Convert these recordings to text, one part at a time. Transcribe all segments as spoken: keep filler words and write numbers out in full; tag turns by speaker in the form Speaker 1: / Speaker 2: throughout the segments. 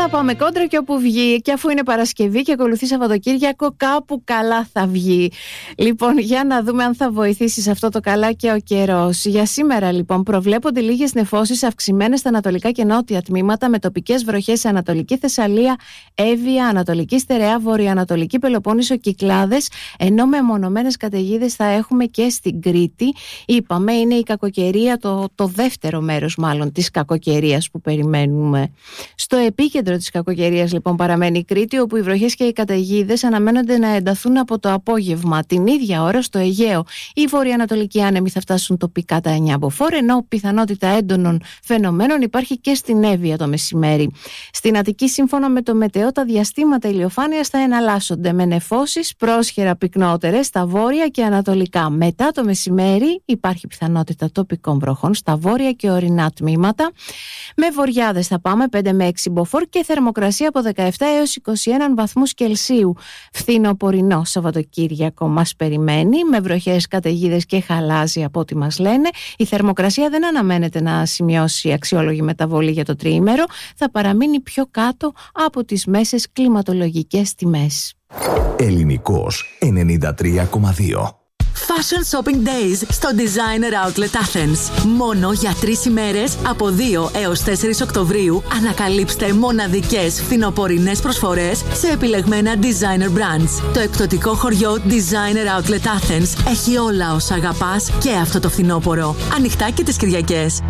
Speaker 1: θα πάμε κόντρα και όπου βγει. Και αφού είναι Παρασκευή και ακολουθεί Σαββατοκύριακο, κάπου καλά θα βγει. Λοιπόν, για να δούμε αν θα βοηθήσει σε αυτό το καλά και ο καιρός. Για σήμερα, λοιπόν, προβλέπονται λίγες νεφώσεις αυξημένες στα ανατολικά και νότια τμήματα, με τοπικές βροχές σε Ανατολική Θεσσαλία, Εύβοια, Ανατολική Στερεά, Βορειοανατολική Πελοπόννησο, Κυκλάδες, ενώ μεμονωμένες καταιγίδες θα έχουμε και στην Κρήτη. Είπαμε, είναι η κακοκαιρία, το, το δεύτερο μέρος μάλλον της κακοκαιρίας που περιμένουμε. Στο επίκεντρο της κακοκαιρίας, λοιπόν, παραμένει η Κρήτη, όπου οι βροχές και οι καταιγίδες αναμένονται να ενταθούν από το απόγευμα. Την ίδια ώρα στο Αιγαίο, οι βορειοανατολικοί άνεμοι θα φτάσουν τοπικά τα εννιά μποφόρ, ενώ πιθανότητα έντονων φαινομένων υπάρχει και στην Εύβοια το μεσημέρι. Στην Αττική, σύμφωνα με το Μετεό, τα διαστήματα ηλιοφάνειας θα εναλλάσσονται με νεφώσεις πρόσχερα πυκνότερες στα βόρεια και ανατολικά. Μετά το μεσημέρι υπάρχει πιθανότητα τοπικών βροχών στα βόρεια και ορεινά τμήματα. Με βοριάδες θα πάμε πέντε με έξι μποφόρ και θερμοκρασία από δεκαεπτά έως είκοσι ένα βαθμούς Κελσίου. Φθινοπορεινό Σαββατοκύριακο μας περιμένει, με βροχές, καταιγίδες και χαλάζι από ό,τι μας λένε. Η θερμοκρασία δεν αναμένεται να σημειώσει αξιόλογη μεταβολή για το τριήμερο, θα παραμείνει πιο κάτω από τις μέσες κλιματολογικές τιμές.
Speaker 2: Ελληνικός ενενήντα τρία κόμμα δύο.
Speaker 3: Fashion Shopping Days στο Designer Outlet Athens. Μόνο για τρεις ημέρες, από δύο έως τέσσερις Οκτωβρίου, ανακαλύψτε μοναδικές φθινοπορεινές προσφορές σε επιλεγμένα designer brands. Το εκπτωτικό χωριό Designer Outlet Athens έχει όλα όσα αγαπάς και αυτό το φθινόπωρο. Ανοιχτά και τις Κυριακές.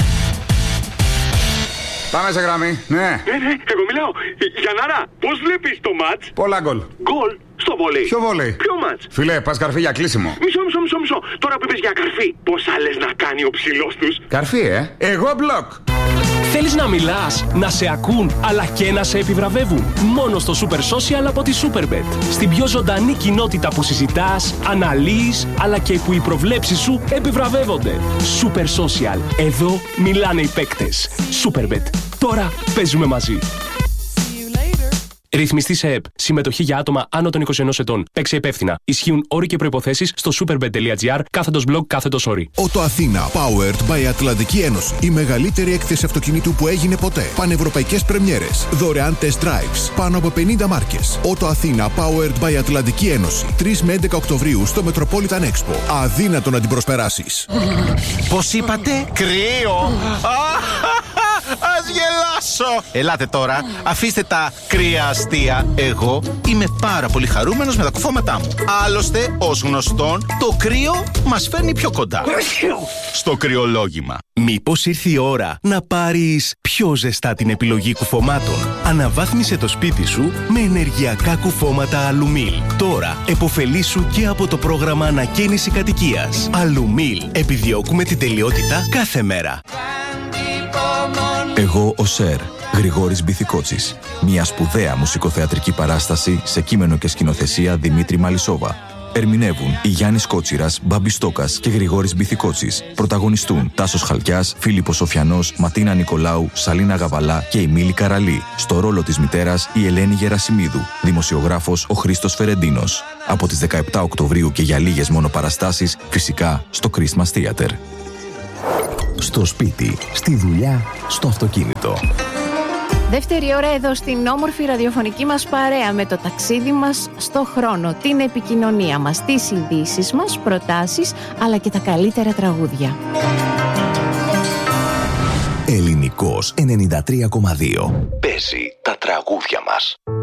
Speaker 4: Πάμε σε γραμμή, ναι.
Speaker 5: Ναι, ναι, εγώ μιλάω. Γιαννάρα, πώς βλέπεις το μάτς?
Speaker 4: Πολλά γκολ.
Speaker 5: Γκολ στο βολέι.
Speaker 4: Ποιο βολέι?
Speaker 5: Ποιο μάτς?
Speaker 4: Φιλέ, πας καρφί για κλείσιμο.
Speaker 5: Μισό, μισό, μισό, μισό. Τώρα που είπες για καρφί, πόσα λες να κάνει ο ψηλός τους?
Speaker 4: Καρφί, ε. Εγώ μπλοκ.
Speaker 6: Θέλεις να μιλάς, να σε ακούν, αλλά και να σε επιβραβεύουν? Μόνο στο Super Social από τη Superbet. Στην πιο ζωντανή κοινότητα που συζητάς, αναλύεις, αλλά και που οι προβλέψεις σου επιβραβεύονται. Super Social. Εδώ μιλάνε οι παίκτες. Superbet. Τώρα παίζουμε μαζί. Ρυθμιστή σε ΕΠ. Συμμετοχή για άτομα άνω των είκοσι ενός ετών. Παίξε υπεύθυνα. Ισχύουν όροι και προϋποθέσεις στο superbet.gr κάθετος blog κάθετος όροι.
Speaker 7: Ότο Αθήνα, powered by Ατλαντική Ένωση. Η μεγαλύτερη έκθεση αυτοκινήτου που έγινε ποτέ. Πανευρωπαϊκές πρεμιέρες. Δωρεάν test drives. Πάνω από πενήντα μάρκες. Ότο Αθήνα, powered by Ατλαντική Ένωση. τρεις με έντεκα Οκτωβρίου στο Metropolitan Expo. Αδύνατο να την προσπεράσεις.
Speaker 8: Πώς είπατε? Κρύο! Ας γελάσω! Ελάτε τώρα, αφήστε τα κρύα αστεία. Εγώ είμαι πάρα πολύ χαρούμενος με τα κουφώματά μου. Άλλωστε, ως γνωστόν, το κρύο μας φέρνει πιο κοντά στο κρυολόγημα.
Speaker 9: Μήπως ήρθε η ώρα να πάρεις πιο ζεστά την επιλογή κουφωμάτων? Αναβάθμισε το σπίτι σου με ενεργειακά κουφώματα Αλουμίλ. Τώρα επωφελήσου και από το πρόγραμμα ανακαίνιση κατοικίας. Αλουμίλ. Επιδιώκουμε την τελειότητα κάθε μέρα.
Speaker 2: Εγώ ο Σερ, Γρηγόρης Μπιθικότσης. Μια σπουδαία μουσικοθεατρική παράσταση σε κείμενο και σκηνοθεσία Δημήτρη Μαλισσόβα. Ερμηνεύουν η Γιάννης Κότσιρας, Μπάμπης Στόκας και Γρηγόρης Μπιθικότσης. Πρωταγωνιστούν Τάσος Χαλκιάς, Φίλιππος Σοφιανός, Ματίνα Νικολάου, Σαλίνα Γαβαλά και η Μίλη Καραλή. Στο ρόλο της μητέρας η Ελένη Γερασιμίδου. Δημοσιογράφος ο Χρήστος Φερεντίνος. Από τις δεκαεπτά Οκτωβρίου και για λίγες μόνο παραστάσεις, φυσικά στο Christmas Theater. Στο σπίτι, στη δουλειά, στο αυτοκίνητο.
Speaker 1: Δεύτερη ώρα εδώ στην όμορφη ραδιοφωνική μας παρέα, με το ταξίδι μας στο χρόνο, την επικοινωνία μας, τις ειδήσεις μας, προτάσεις, αλλά και τα καλύτερα τραγούδια.
Speaker 2: Ελληνικός ενενήντα τρία κόμμα δύο. Παίζει τα τραγούδια μας.